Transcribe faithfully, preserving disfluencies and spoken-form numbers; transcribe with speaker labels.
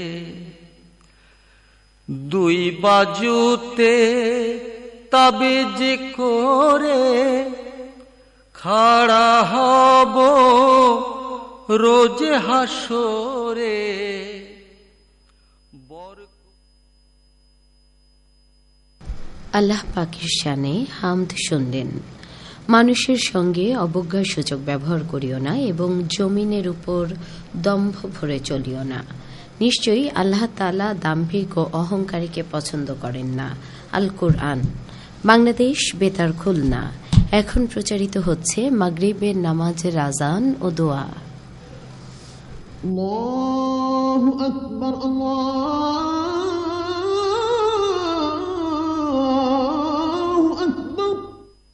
Speaker 1: দুই বাজুতে তাবিজ করে খাড়া হব রোজ হাসরে।
Speaker 2: আল্লাহ পাকের শানে হামদ শুনলেন। মানুষের সঙ্গে অবজ্ঞার সূচক ব্যবহার করিও না এবং জমিনের উপর দম্ভ ভরে চলিও না। নিশ্চয়ই আল্লাহ তাআলা দাম্ভিক ও অহংকারীকে পছন্দ করেন না। আল কুরআন। বাংলাদেশ বেতার খুলনা। এখন প্রচারিত হচ্ছে মাগরিবের নামাজের আযান ও দোয়া।
Speaker 3: আল্লাহু আকবার, আল্লাহ